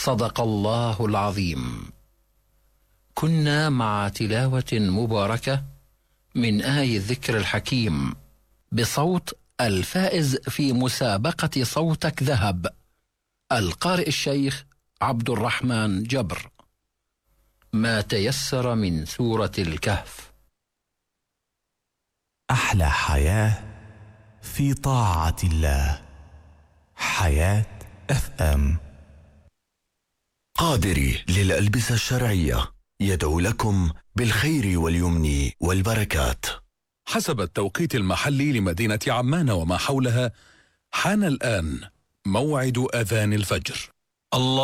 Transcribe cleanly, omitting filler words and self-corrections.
صدق الله العظيم. كنا مع تلاوة مباركة من آي الذكر الحكيم بصوت الفائز في مسابقة صوتك ذهب، القارئ الشيخ عبد الرحمن جبر. ما تيسر من سورة الكهف. أحلى حياة في طاعة الله. حياة FM. قادري للألبسة الشرعية يدعو لكم بالخير واليمن والبركات. حسب التوقيت المحلي لمدينة عمان وما حولها، حان الآن موعد أذان الفجر. الله